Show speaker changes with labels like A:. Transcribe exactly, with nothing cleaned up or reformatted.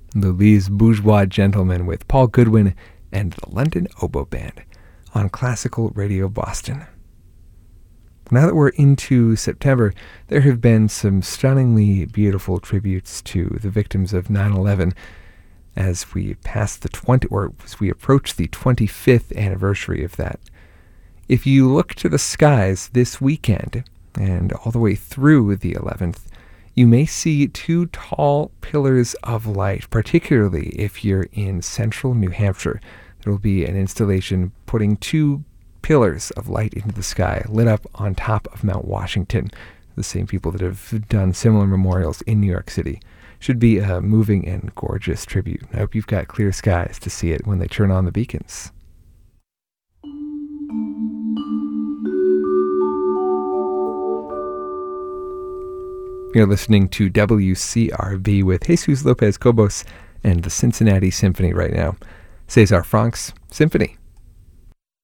A: the Lee's Bourgeois Gentlemen with Paul Goodwin and the London Oboe Band on Classical Radio Boston. Now that we're into September, there have been some stunningly beautiful tributes to the victims of nine eleven as we pass the twenty, or as we approach the twenty-fifth anniversary of that. If you look to the skies this weekend and all the way through the eleventh, you may see two tall pillars of light, particularly if you're in central New Hampshire. There will be an installation putting two pillars of light into the sky lit up on top of Mount Washington. The same people that have done similar memorials in New York City. Should be a moving and gorgeous tribute. I hope you've got clear skies to see it when they turn on the beacons. You're listening to W C R B with Jesus Lopez Cobos and the Cincinnati Symphony right now. Cesar Frank's Symphony.